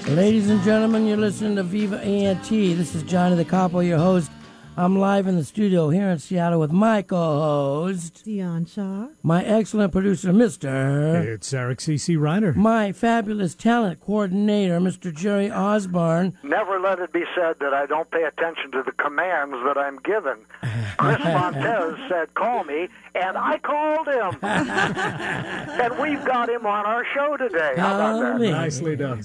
Ladies and gentlemen, you're listening to Viva ANT. This is Johnny the Capo, your host. I'm live in the studio here in Seattle with my co-host, Dion Shaw. My excellent producer, Mr. It's Eric C.C. Reiner. My fabulous talent coordinator, Mr. Jerry Osborne. Never let it be said that I don't pay attention to the commands that I'm given. Chris Montez said, call me, and I called him. And we've got him on our show today. How about that? Nicely done,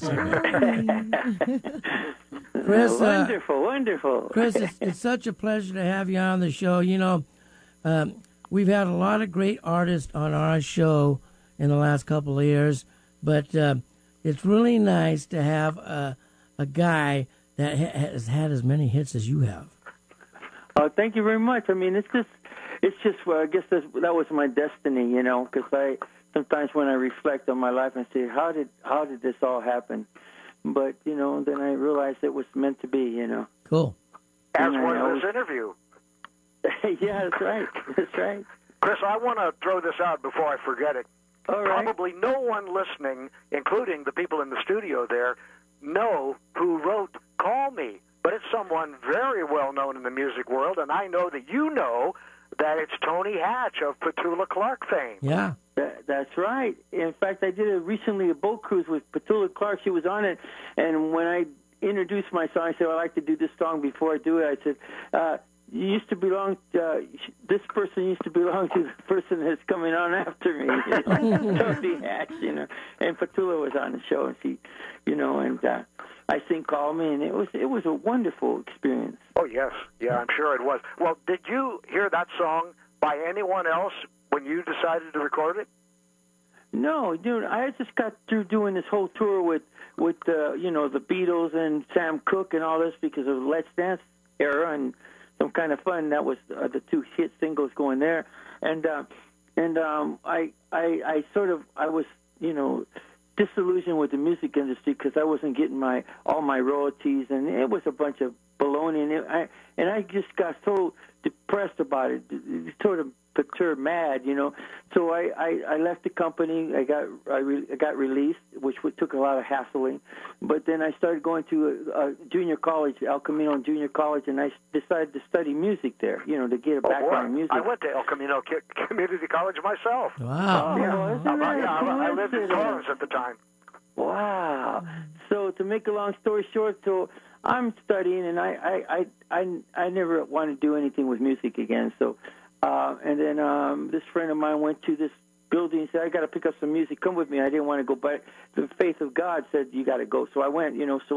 sir. Chris, wonderful. Chris, it's such a pleasure to have you on the show. You know, we've had a lot of great artists on our show in the last couple of years, but it's really nice to have a guy that has had as many hits as you have. Thank you very much. I mean, it's just. Well, I guess that was my destiny, you know. Because sometimes when I reflect on my life and say, how did this all happen? But, you know, then I realized it was meant to be, you know. Cool. As was this interview. Yeah, that's right. That's right. Chris, I want to throw this out before I forget it. All right. Probably no one listening, including the people in the studio there, know who wrote Call Me. But it's someone very well known in the music world, and I know that you know that it's Tony Hatch of Petula Clark fame. Yeah. That's right. In fact, I did recently a boat cruise with Petula Clark. She was on it, and when I introduced my song, I said, I'd like to do this song before I do it. I said, you used to belong, this person used to belong to the person that's coming on after me, Tony Hatch, you know. And Petula was on the show, and she, you know, and I sing Call Me, and it was a wonderful experience. Oh, yes. Yeah, I'm sure it was. Well, did you hear that song by anyone else when you decided to record it? No, dude, I just got through doing this whole tour with you know, the Beatles and Sam Cooke and all this because of Let's Dance era and Some Kind of Fun. That was the two hit singles going there, and I was, you know, disillusioned with the music industry because I wasn't getting all my royalties, and it was a bunch of baloney, and I just got so depressed about it. It sort of perturbed, mad, you know. So I left the company. I got released, which took a lot of hassling. But then I started going to a junior college, El Camino Junior College, and I decided to study music there, you know, to get a background in music. I went to El Camino Community College myself. Wow. I lived in Torrance at the time. Wow. So to make a long story short, so I'm studying, and I never want to do anything with music again. So, and then this friend of mine went to this building and said, I got to pick up some music. Come with me. I didn't want to go, but the faith of God said, you got to go. So I went, you know,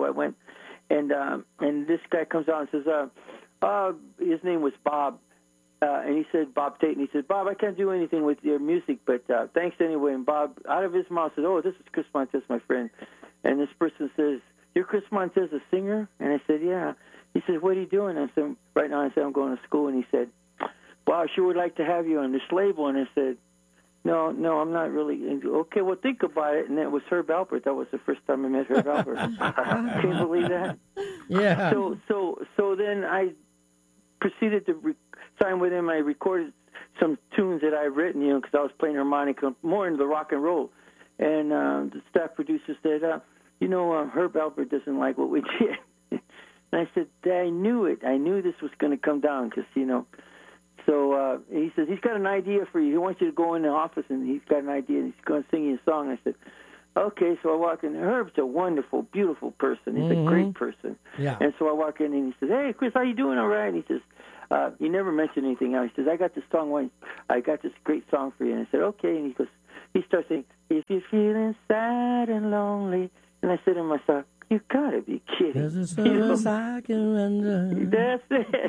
and this guy comes out and says, his name was Bob. And he said, Bob Tate, and he said, Bob, I can't do anything with your music, but thanks anyway. And Bob, out of his mouth, said, oh, this is Chris Montez, my friend. And this person says, you're Chris Montez, a singer? And I said, yeah. He said, what are you doing? I said, right now, I said, I'm going to school. And he said, well, I sure would like to have you on this label. And I said, no, I'm not really. Okay, well, think about it. And it was Herb Alpert. That was the first time I met Herb Alpert. Can you believe that? Yeah. So then I proceeded to sign with him. I recorded some tunes that I've written, you know, because I was playing harmonica, more into the rock and roll. And the staff producer said, you know, Herb Alpert doesn't like what we did. And I said, I knew it. I knew this was going to come down because, you know. So he says, he's got an idea for you. He wants you to go in the office, and he's got an idea, and he's going to sing you a song. I said, okay. So I walk in. Herb's a wonderful, beautiful person. He's a great person. Yeah. And so I walk in, and he says, hey, Chris, how you doing? All right. And he says, he never mentioned anything else. He says, I got this great song for you. And I said, okay. And he starts saying, if you're feeling sad and lonely. And I said to myself, you got to be kidding. There's a service I can render. That's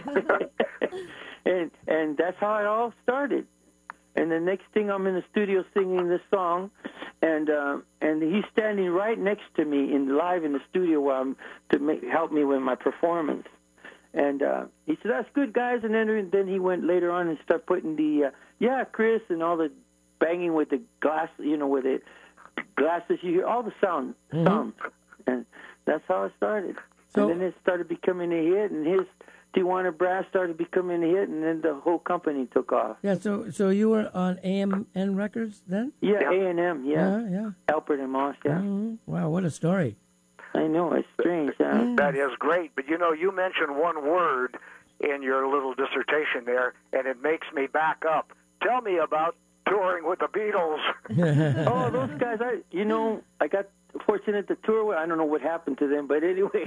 it. and that's how it all started. And the next thing, I'm in the studio singing this song, and he's standing right next to me live in the studio help me with my performance. And he said, that's good, guys. And then he went later on and started putting the, Chris, and all the banging with the glass, you know, with the glasses. You hear all the sounds. And that's how it started. So, and then it started becoming a hit, and his Tijuana Brass started becoming a hit, and then the whole company took off. Yeah, so you were on AMN Records then? Yeah, A&M, yeah. Yeah. Alpert and Moss, yeah. Mm-hmm. Wow, what a story. I know, it's strange. That is great. But, you know, you mentioned one word in your little dissertation there, and it makes me back up. Tell me about touring with the Beatles. Oh, those guys, I got fortunate to tour with. I don't know what happened to them, but anyway.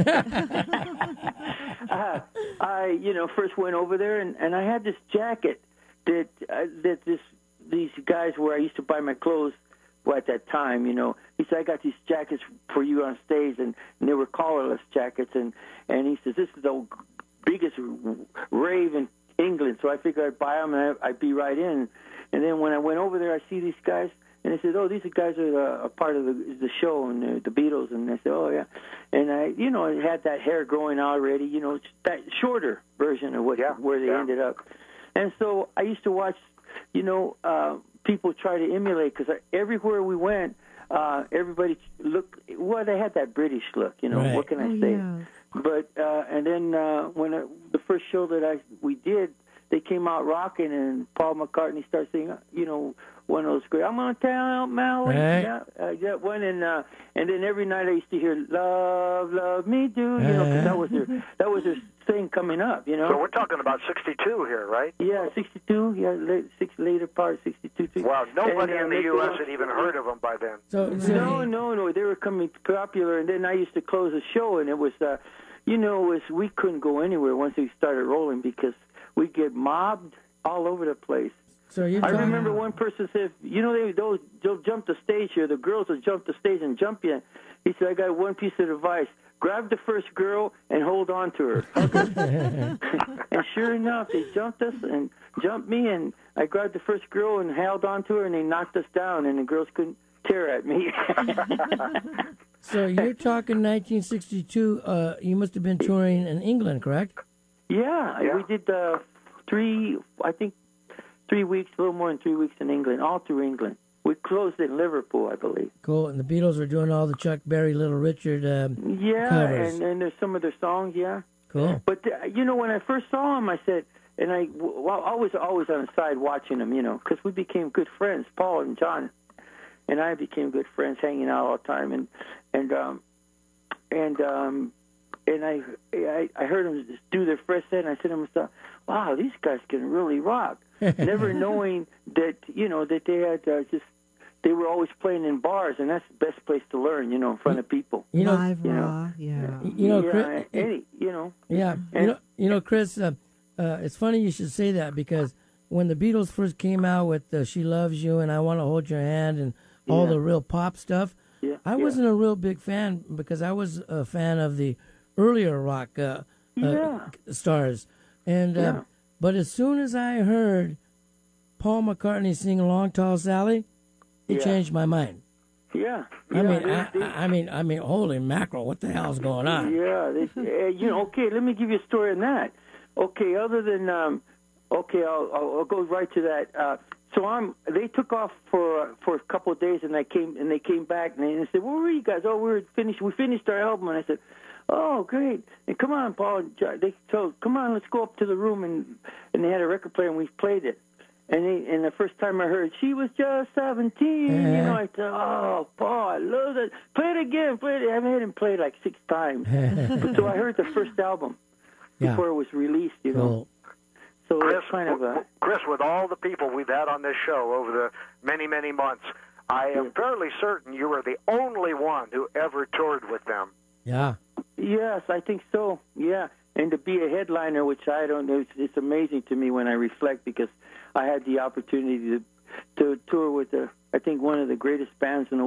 I first went over there, and I had this jacket that these guys where I used to buy my clothes at that time, he said, I got these jackets for you on stage, and they were collarless jackets, and he says, this is the biggest rave in England, so I figured I'd buy them, and I'd be right in. And then when I went over there, I see these guys, and they said, oh, these guys are a part of the show, and the Beatles, and I said, oh, yeah. And I had that hair growing already, that shorter version of where they ended up. And so I used to watch, people try to emulate, because everywhere we went, everybody looked, well, they had that British look, Right. What can I say? Yeah. But, and then when the first show that we did, they came out rocking, and Paul McCartney started singing, one of those great, I'm going to tell Mel, right. That one, and then every night I used to hear, love, love me do, because that was their thing coming up, So we're talking about 62 here, right? Yeah, 62, later part, 62. Wow, nobody in the U.S. had even heard of them by then. No, they were coming popular, and then I used to close the show, and it was, we couldn't go anywhere once we started rolling, because we'd get mobbed all over the place. So I remember one person said, they'll jump the stage here. The girls will jump the stage and jump you. He said, I got one piece of advice. Grab the first girl and hold on to her. And sure enough, they jumped us and jumped me, and I grabbed the first girl and held on to her, and they knocked us down, and the girls couldn't tear at me. So you're talking 1962. You must have been touring in England, correct? Yeah. We did 3 weeks, a little more than 3 weeks in England, all through England. We closed in Liverpool, I believe. Cool. And the Beatles were doing all the Chuck Berry, Little Richard covers. and there's some of their songs, yeah. Cool. But, when I first saw them, I said, and I was always on the side watching them, because we became good friends, Paul and John. And I became good friends, hanging out all the time. And I heard them do their first set, and I said to myself, wow, these guys can really rock. Never knowing that, that they had they were always playing in bars, and that's the best place to learn, in front of people. Live raw, Chris, it's funny you should say that, because when the Beatles first came out with She Loves You and I Want to Hold Your Hand and all the real pop stuff, I wasn't a real big fan, because I was a fan of the earlier rock stars. And but as soon as I heard Paul McCartney sing Long Tall Sally, it changed my mind. I mean, holy mackerel, what the hell's going on? Okay, let me give you a story on that. Okay, other than I'll go right to that. So they took off for a couple of days, and they came back, and they said, "Where were you guys?" "Oh, we finished our album." And I said, "Oh, great! And come on, Paul." They told, "Come on, let's go up to the room," and they had a record player, and we played it. And the first time I heard, "She was just 17," I thought, "Oh, Paul, I love it. Play it again, play it." I've had him play it like 6 times. So I heard the first album before it was released, Cool. So Chris, it's kind of Chris, with all the people we've had on this show over the many, many months, I am fairly certain you were the only one who ever toured with them. Yeah. Yes, I think so. Yeah, and to be a headliner, which I don't know, it's amazing to me when I reflect, because I had the opportunity to tour with I think one of the greatest bands in the